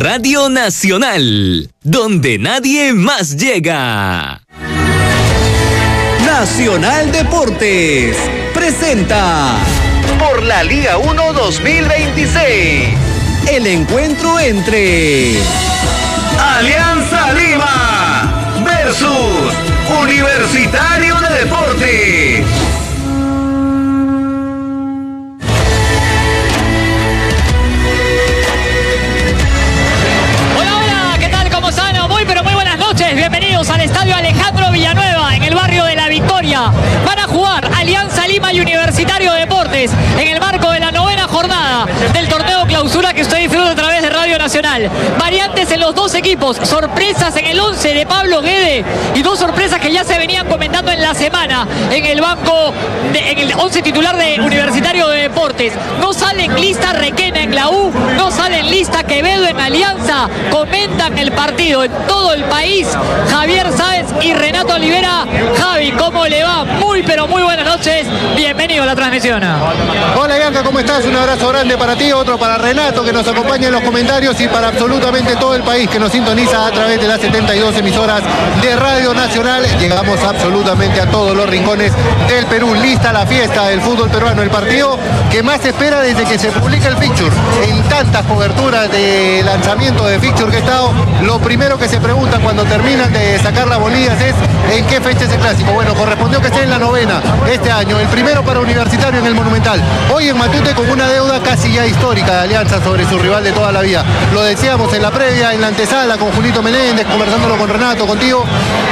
Radio Nacional, donde nadie más llega. Nacional Deportes presenta por la Liga 1 2026 el encuentro entre Alianza Lima versus Universitario de Deportes. Bienvenidos al Estadio Alejandro Villanueva, en el barrio de La Victoria. Van a jugar Alianza Lima y Universitario de Deportes en el marco de la 9ª jornada del torneo clausura que usted disfruta a través de Radio Nacional. Variantes en los dos equipos, sorpresas en el 11 de Pablo Guede y dos sorpresas que ya se venían comentando en la semana en el banco, en el 11 titular de Universitario de Deportes. No sale en lista Requena en la U, no sale en lista Quevedo en Alianza. Comentan el partido en todo el país Javier Sáenz y Renato Olivera. Javi, ¿cómo le va? Muy pero muy buenas noches, bienvenido a la transmisión. Hola Bianca, ¿cómo estás? Un abrazo grande para ti, otro para Renato que nos acompaña en los comentarios y para absolutamente todo el país que nos sintoniza a través de las 72 emisoras de Radio Nacional. Llegamos absolutamente a todos los rincones del Perú. Lista la fiesta del fútbol peruano, el partido que más se espera desde que se publica el fixture. En tantas coberturas de lanzamiento de fixture que he estado, lo primero que se pregunta cuando terminan de sacar las bolillas es ¿en qué fecha es el clásico? Bueno, correspondió que sea en la 9ª este año, el primero para Universitario en el Monumental. Hoy en Matute con una deuda casi ya histórica de Alianza sobre su rival de toda la vida. Lo decíamos en la previa, en la antesala con Julito Meléndez, conversándolo con Renato, contigo.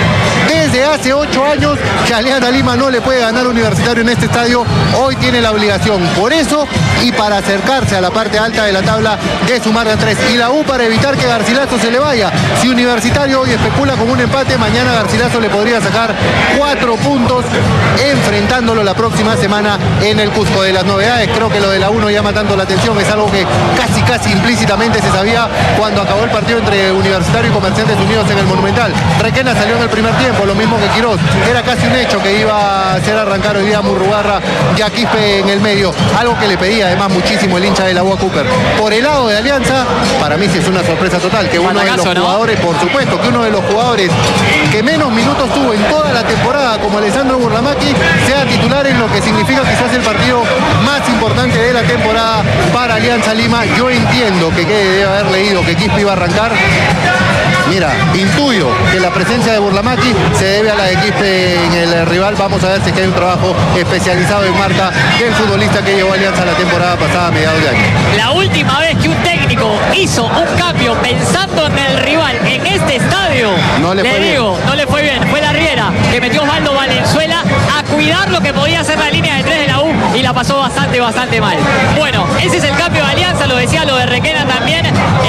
Desde hace 8 años que Alianza Lima no le puede ganar Universitario en este estadio, hoy tiene la obligación, por eso y para acercarse a la parte alta de la tabla, de sumar a 3. Y la U para evitar que Garcilaso se le vaya. Si Universitario hoy especula con un empate, mañana Garcilaso le podría sacar 4 puntos enfrentándolo la próxima semana en el Cusco. De las novedades, creo que lo de la U no llama tanto la atención, es algo que casi implícitamente se sabía cuando acabó el partido entre Universitario y Comerciantes Unidos en el Monumental. Requena salió en el primer tiempo, lo mismo que Quirós. Era casi un hecho que iba a hacer arrancar hoy día Murrugarra y a Quispe en el medio. Algo que le pedía además muchísimo el hincha de la UA Cooper. Por el lado de Alianza, para mí sí es una sorpresa total que uno de los jugadores, por supuesto, que uno de los jugadores que menos minutos tuvo en toda la temporada, como Alessandro Burlamaqui, sea titular en lo que significa quizás el partido más importante de la temporada para Alianza Lima. Yo entiendo que debe haber leído que Quispe iba a arrancar. Mira, intuyo que la presencia de Burlamaqui se debe a la de Quispe en el rival. Vamos a ver si hay un trabajo especializado en marca del futbolista que llevó Alianza la temporada pasada a mediados de año. La última vez que un técnico hizo un cambio pensando en el rival en este estadio, no le fue bien. Fue la Riera que metió Osvaldo Valenzuela a cuidar lo que podía hacer la línea de 3 de la U y la pasó bastante mal. Bueno, ese es el cambio de Alianza, lo decía lo de Requena también,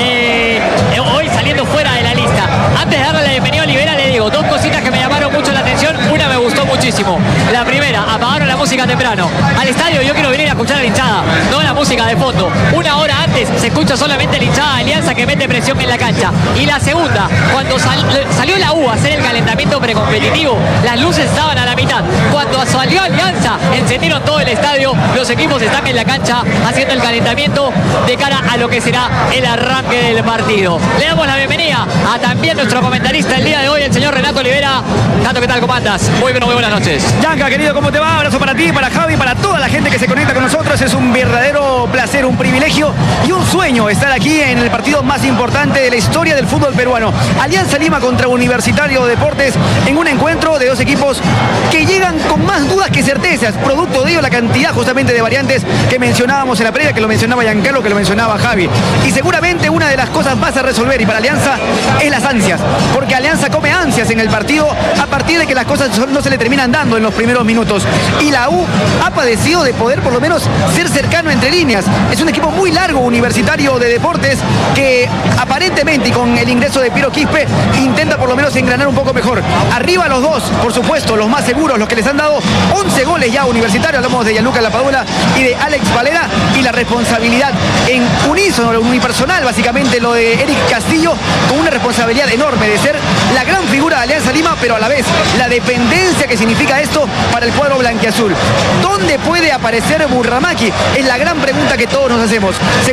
hoy saliendo fuera de la lista. Antes de darle la bienvenida a Olivera, le digo dos cositas que me llamaron mucho la atención. Una me gustó muchísimo. La primera, apagaron la música temprano. Al estadio yo quiero venir a escuchar a la hinchada, no la música de fondo. Una hora antes se escucha solamente la hinchada de Alianza que mete presión en la cancha. Y la segunda, cuando salió la U a hacer el calentamiento precompetitivo, las luces estaban a la mitad. Cuando salió Alianza, encendieron todo el estadio. Los equipos están en la cancha haciendo el calentamiento de cara a lo que será el arranque del partido. Le damos la bienvenida a también nuestro comentarista el día de hoy, el señor Renato Olivera. Tato, ¿qué tal? ¿Cómo andas? Muy buenas noches. Yanka, querido, ¿cómo te va? Abrazo para ti, para Javi, para toda la gente que se conecta con nosotros. Es un verdadero placer, un privilegio y un sueño estar aquí en el partido más importante de la historia del fútbol peruano. Alianza Lima contra Universitario de Deportes en un encuentro de dos equipos que llegan con más dudas que certezas, producto de ello la cantidad justamente de variantes que mencionábamos en la previa, que lo mencionaba Giancarlo, que lo mencionaba Javi. Y seguramente una de las cosas más a resolver y para Alianza es las ansias, porque Alianza come ansias en el partido a partir de que las cosas no se le terminan dando en los primeros minutos. Y la U ha padecido de poder por lo menos ser cercano entre líneas. Es un equipo muy largo, Universitario de Deportes, que aparentemente y con el ingreso de Piero Quispe intenta por lo menos engranar un poco mejor. Arriba los dos, por supuesto, los más seguros, los que les han dado 11 goles ya a Universitario. Hablamos de Gianluca Lapadula y de Alex Valera, y la responsabilidad en unísono, unipersonal, básicamente lo de Eric Castillo, con una responsabilidad enorme de ser la gran figura de Alianza Lima, pero a la vez la dependencia que significa esto para el cuadro blanquiazul. ¿Dónde puede aparecer Burlamaqui? Es la gran pregunta que todos nos hacemos.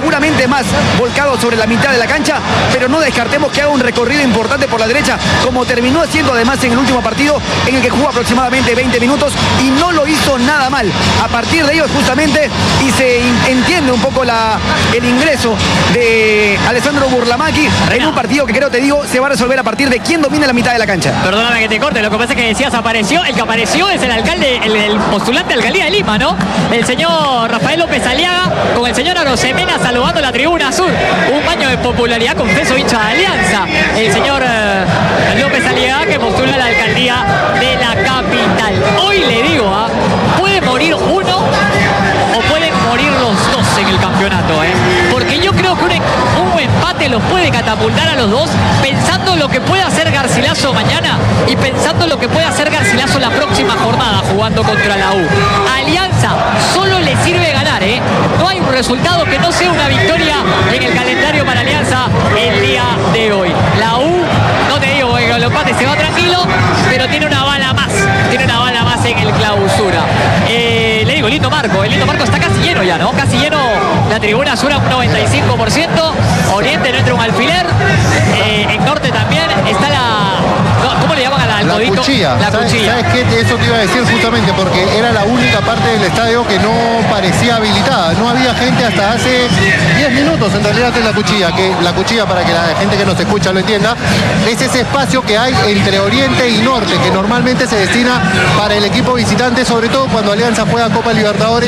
seguramente más volcado sobre la mitad de la cancha, pero no descartemos que haga un recorrido importante por la derecha, como terminó haciendo además en el último partido, en el que jugó aproximadamente 20 minutos y no lo hizo nada mal. A partir de ello justamente y se entiende un poco el ingreso de Alessandro Burlamaqui en un partido que creo, te digo, se va a resolver a partir de quién domina la mitad de la cancha. Perdóname que te corte, lo que pasa es que decías apareció, el que apareció es el alcalde, el postulante de alcaldía de Lima, ¿no? El señor Rafael López Aliaga con el señor Arosemena saludando la tribuna sur. Un baño de popularidad, confeso, hincha de Alianza. El señor López Aliaga que postula a la alcaldía de la capital. Hoy le digo, puede morir uno o pueden morir los dos en el campeonato, porque yo creo que un empate los puede catapultar a los dos, pensando lo que puede hacer Garcilaso mañana y pensando lo que puede hacer Garcilaso la próxima jornada jugando contra la U. A Alianza solo le sirve ganar, no hay un resultado que no sea una victoria en el calendario para Alianza el día de hoy. La U, no te digo que con los empates se va tranquilo, pero tiene una bala más en el clausura. Le digo, el lindo marco está casi lleno ya, ¿no? Casi lleno la tribuna sur a un 95%, Oriente no entra un alfiler, en Norte también está ¿cómo le llaman al codito? Cuchilla. La cuchilla. ¿Sabes qué? Eso te iba a decir justamente porque era la única parte del estadio que no parecía habilitada. No había gente hasta hace 10 minutos en realidad en la cuchilla. Que la cuchilla, para que la gente que nos escucha lo entienda, es ese espacio que hay entre Oriente y Norte, que normalmente se destina para el equipo visitante, sobre todo cuando Alianza juega Copa Libertadores.